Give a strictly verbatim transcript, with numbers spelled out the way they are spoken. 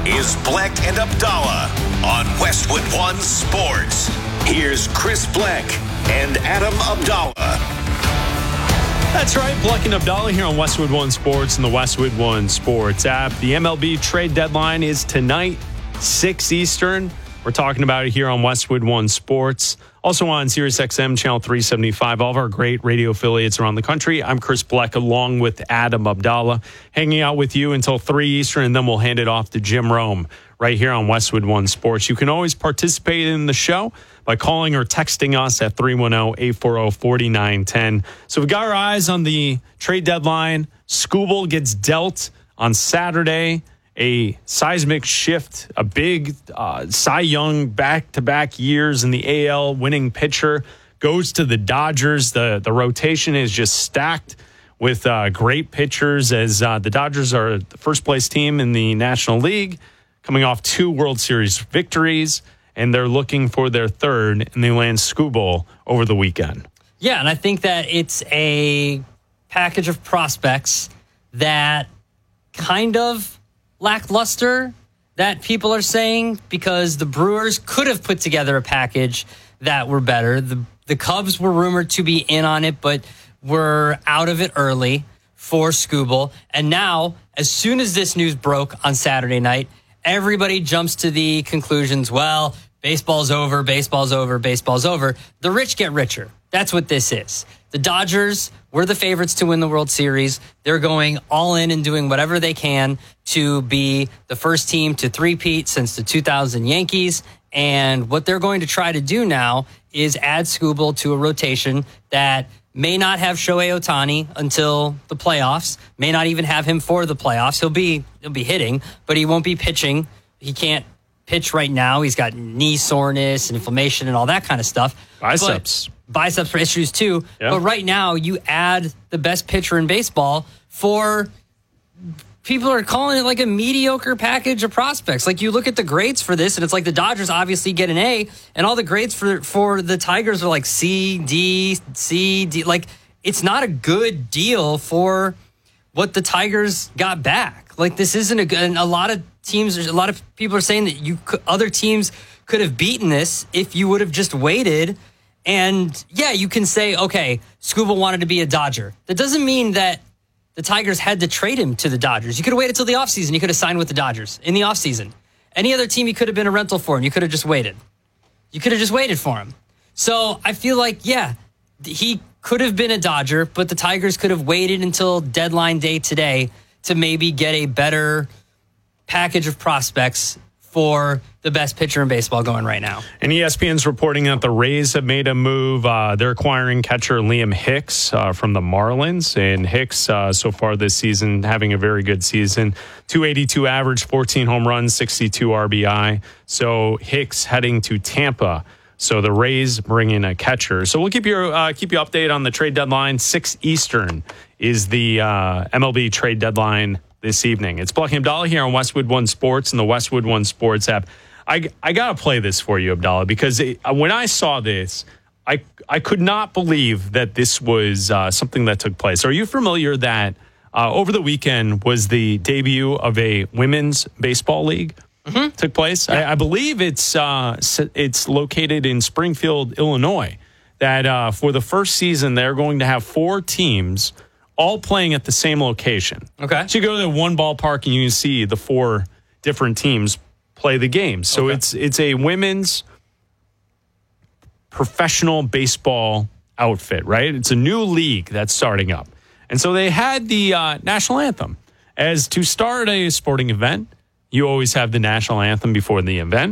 is Bleck and Abdallah on Westwood One Sports. Here's Chris Bleck and Adam Abdallah. That's right, Bleck and Abdallah here on Westwood One Sports and the Westwood One Sports app. The M L B trade deadline is tonight, six Eastern. We're talking about it here on Westwood One Sports. Also on Sirius X M Channel three seventy-five, all of our great radio affiliates around the country. I'm Chris Bleck along with Adam Abdallah, hanging out with you until three Eastern, and then we'll hand it off to Jim Rome right here on Westwood One Sports. You can always participate in the show by calling or texting us at three one zero, eight four zero, four nine one zero. So we've got our eyes on the trade deadline. Skubal gets dealt on Saturday. A seismic shift, a big uh, Cy Young back-to-back years in the A L winning pitcher goes to the Dodgers. The the rotation is just stacked with uh, great pitchers as uh, the Dodgers are the first-place team in the National League, coming off two World Series victories, and they're looking for their third, and they land Skubal over the weekend. Yeah, and I think that it's a package of prospects that kind of lackluster that people are saying because the Brewers could have put together a package that were better. The the Cubs were rumored to be in on it, but were out of it early for Skubal. And now, as soon as this news broke on Saturday night, everybody jumps to the conclusions, well, baseball's over, baseball's over, baseball's over. The rich get richer. That's what this is. The Dodgers were the favorites to win the World Series. They're going all in and doing whatever they can to be the first team to three-peat since the two thousand Yankees. And what they're going to try to do now is add Skubal to a rotation that may not have Shohei Ohtani until the playoffs, may not even have him for the playoffs. He'll be he'll be hitting, but he won't be pitching. He can't pitch right now. He's got knee soreness and inflammation and all that kind of stuff. Biceps. But biceps for issues too. Yeah. But right now, you add the best pitcher in baseball for people are calling it like a mediocre package of prospects. Like you look at the grades for this, and it's like the Dodgers obviously get an A, and all the grades for, for the Tigers are like C, D, C, D. Like it's not a good deal for what the Tigers got back. Like this isn't a good, and a lot of teams, a lot of people are saying that you could, other teams could have beaten this if you would have just waited. And yeah, you can say, okay, Skubal wanted to be a Dodger. That doesn't mean that the Tigers had to trade him to the Dodgers. You could have waited till the offseason. You could have signed with the Dodgers in the offseason. Any other team, you could have been a rental for him. You could have just waited. You could have just waited for him. So I feel like, yeah, he could have been a Dodger, but the Tigers could have waited until deadline day today to maybe get a better package of prospects for the best pitcher in baseball going right now. And E S P N's reporting that the Rays have made a move. Uh, they're acquiring catcher Liam Hicks uh, from the Marlins. And Hicks, uh, so far this season, having a very good season. two eighty-two average, fourteen home runs, sixty-two R B I. So Hicks heading to Tampa. So the Rays bring in a catcher. So we'll keep you uh, keep you updated on the trade deadline. six Eastern is the uh, M L B trade deadline this evening. It's Bleck and Abdallah here on Westwood One Sports and the Westwood One Sports app. I I got to play this for you, Abdallah, because it, when I saw this, I I could not believe that this was uh, something that took place. Are you familiar that uh, over the weekend was the debut of a women's baseball league? Mm-hmm. Took place. Yeah. I, I believe it's uh, it's located in Springfield, Illinois. That uh, for the first season, they're going to have four teams all playing at the same location. Okay. So you go to one ballpark and you can see the four different teams play the game. So okay. it's it's a women's professional baseball outfit, right? It's a new league that's starting up. And so they had the uh, national anthem. As to start a sporting event, you always have the national anthem before the event.